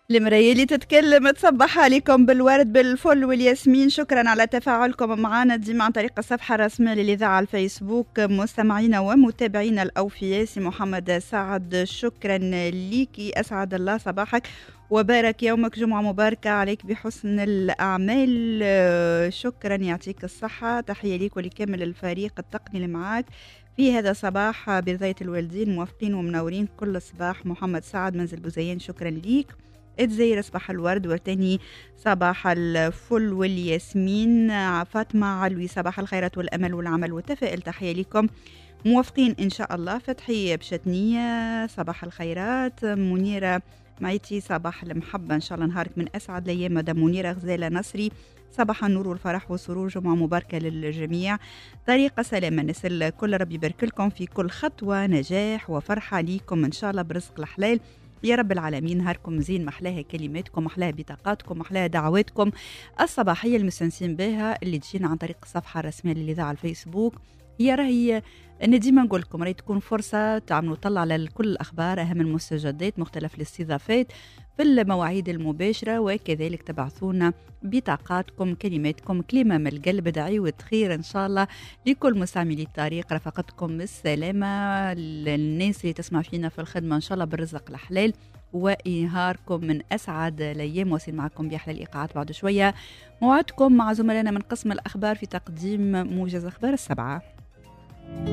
المراية اللي تتكلم تصبح عليكم بالورد بالفل والياسمين. شكرا على تفاعلكم معنا ديما عن طريق الصفحة الرسمية للإذاعة على الفيسبوك. مستمعينا ومتابعينا الأوفياء، سي محمد سعد شكرا ليكي، أسعد الله صباحك وبارك يومك، جمعة مباركة عليك بحسن الأعمال. شكرا، يعطيك الصحة. تحية ليك ولكامل الفريق التقني اللي معاك في هذا الصباح برضاية الوالدين، موافقين ومنورين كل صباح. محمد سعد منزل بوزيان، شكرا ليك. اتزير صباح الورد وتاني صباح الفل والياسمين. فاطمة علوي صباح الخيرات والأمل والعمل والتفاؤل، تحية لكم، موافقين إن شاء الله. فتحي بشتنية صباح الخيرات. منيرة معيتي صباح المحبة، إن شاء الله نهارك من أسعد الأيام. مدام منيرة غزالة نصري صباح النور والفرح والسرور، جمعة مباركة للجميع. طريقة سلامة نسل كل، ربي يبارك لكم في كل خطوة، نجاح وفرحة ليكم إن شاء الله برزق الحلال يا رب العالمين. نهاركم زين، محلاها كلماتكم، محلاها بطاقاتكم، محلاها دعواتكم الصباحية المستنسين بها اللي تجينا عن طريق الصفحة الرسمية للإذاعة على الفيسبوك. هي راهي أنا ديما نقول لكم راهي تكون فرصة تعملوا طلع على كل الأخبار، أهم المستجدات، مختلف الاستضافات في المواعيد المباشرة، وكذلك تبعثونا بطاقاتكم، كلماتكم، كلمة من القلب، دعي خير إن شاء الله لكل مستعملي الطريق. رفقتكم بالسلامة للناس اللي تسمع فينا في الخدمة، إن شاء الله بالرزق الحلال وإنهاركم من أسعد الأيام. وصل معكم بأحلى الإيقاعات بعد شوية. موعدكم مع زملائنا من قسم الأخبار في تقديم موجز أخبار السبعة.